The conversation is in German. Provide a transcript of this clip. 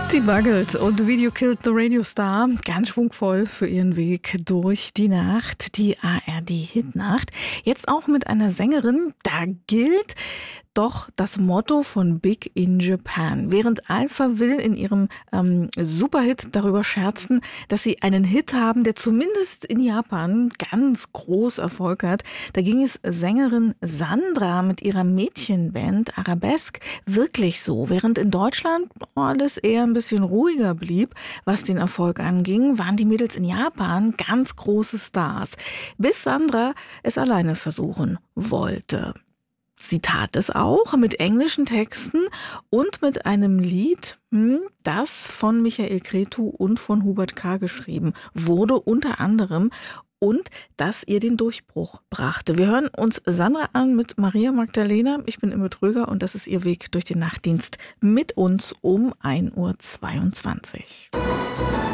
Die Buggles und Video Killed the Radio Star, ganz schwungvoll für ihren Weg durch die Nacht, die ARD-Hitnacht. Jetzt auch mit einer Sängerin, da gilt doch das Motto von Big in Japan. Während Alphaville in ihrem Superhit darüber scherzten, dass sie einen Hit haben, der zumindest in Japan ganz groß Erfolg hat, da ging es Sängerin Sandra mit ihrer Mädchenband Arabesque wirklich so. Während in Deutschland alles eher ein bisschen ruhiger blieb, was den Erfolg anging, waren die Mädels in Japan ganz große Stars. Bis Sandra es alleine versuchen wollte. Sie tat es auch mit englischen Texten und mit einem Lied, das von Michael Cretu und von Hubert K. geschrieben wurde, unter anderem, und das ihr den Durchbruch brachte. Wir hören uns Sandra an mit Maria Magdalena. Ich bin Imme Tröger und das ist ihr Weg durch den Nachtdienst mit uns um 1:22 Uhr.